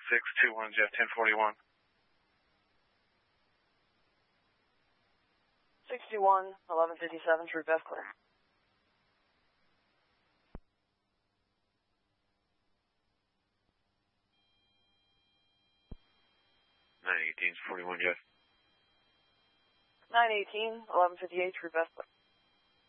621 Jeff 1041. 61, 1157, True Beth clear. Jeff. 918, 1158, True Beth clear.